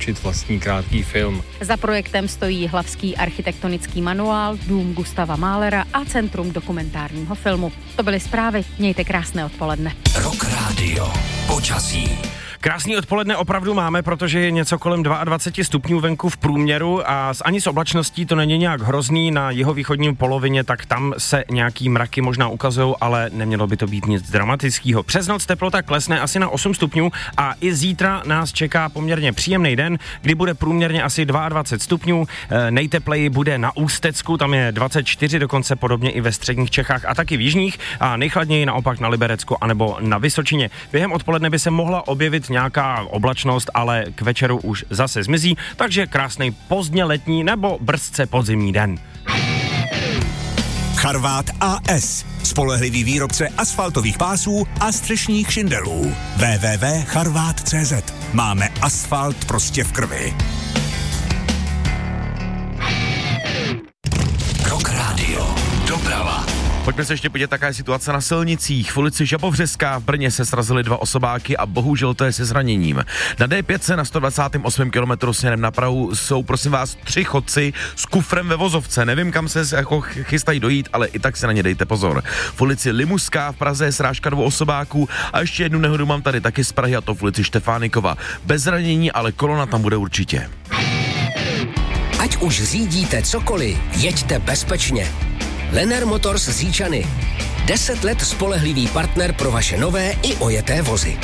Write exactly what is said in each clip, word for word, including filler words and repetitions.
natočit vlastní krátký film. Za projektem stojí Jihlavský architektonický manuál, Dům Gustava Mahlera a Centrum dokumentárního filmu. To byly zprávy, mějte krásné odpoledne. Rock Radio. Počasí. Krásný odpoledne opravdu máme, protože je něco kolem dvacet dva stupňů venku v průměru a ani s oblačností to není nějak hrozný. Na jihovýchodním polovině, tak tam se nějaký mraky možná ukazují, ale nemělo by to být nic dramatického. Přes noc teplota klesne asi na osm stupňů a i zítra nás čeká poměrně příjemný den, kdy bude průměrně asi dvacet dva stupňů. Nejtepleji bude na Ústecku, tam je dvacet čtyři, dokonce podobně i ve středních Čechách a taky v jižních, a nejchladněji naopak na Liberecku anebo na Vysočině. Během odpoledne by se mohla objevit nějaká oblačnost, ale k večeru už zase zmizí, takže krásný pozdně letní nebo brzce podzimní den. Charvát A S. Spolehlivý výrobce asfaltových pásů a střešních šindelů. w w w tečka charvát tečka cé zet. Máme asfalt prostě v krvi. Rock Radio. Doprava. Pojďme se ještě podívat, jaká je situace na silnicích. V ulici Žabovřeská v Brně se srazily dva osobáky a bohužel to je se zraněním. Na D pět na sto dvacátém osmém kilometru směrem na Prahu jsou, prosím vás, tři chodci s kufrem ve vozovce. Nevím, kam se jako chystají dojít, ale i tak si na ně dejte pozor. V ulici Limuská v Praze je srážka dvou osobáků a ještě jednu nehodu mám tady taky z Prahy, a to v ulici Štefánikova. Bez zranění, ale kolona tam bude určitě. Ať už řídíte cokoliv, jeďte bezpečně. Lenner Motors z Říčany. Deset let spolehlivý partner pro vaše nové i ojeté vozy.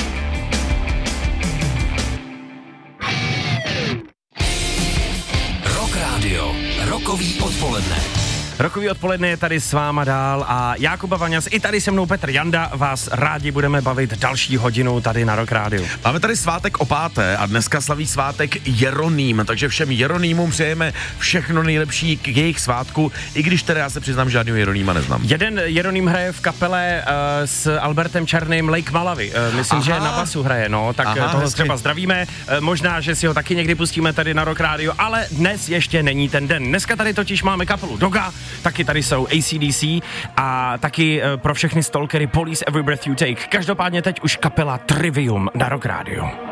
Rock Radio. Rokový odpoledne. Rokový odpoledne je tady s váma dál a Jakub Vaňas, i tady se mnou Petr Janda, vás rádi budeme bavit další hodinu tady na Rock Radio. Máme tady svátek o páté a dneska slaví svátek Jeroným, takže všem Jeronýmům přejeme všechno nejlepší k jejich svátku, i když teda já se přiznám, žádného Jeronýma neznám. Jeden Jeroným hraje v kapele uh, s Albertem Černým Lake Malawi, uh, myslím, Aha. že na basu hraje, no, tak Aha, toho třeba zdravíme, uh, možná, že si ho taky někdy pustíme tady na Rock Radio, ale dnes ještě není ten den. Dneska tady totiž máme kapelu Doga, taky tady jsou A C D C a taky uh, pro všechny stalkery Police Every Breath You Take. Každopádně teď už kapela Trivium na Rock Radio.